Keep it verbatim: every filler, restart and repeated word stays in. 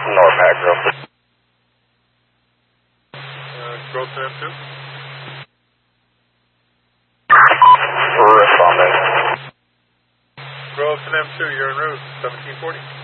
Norpac, Grove. Uh, Grove to M two. Responding. Grove to M two, you're en route, seventeen forty.